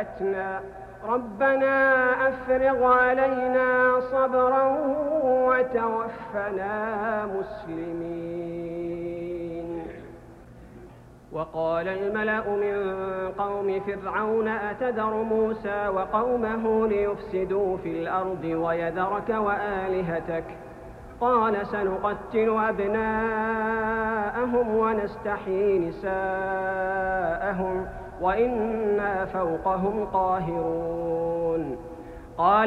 فأتنا ربنا أفرغ علينا صبرا وتوفنا مسلمين. وقال الملأ من قوم فرعون أتذر موسى وقومه ليفسدوا في الأرض ويذرك وآلهتك قال سنقتل أبناءهم ونستحيي نساءهم وإنا فوقهم قاهرون. قال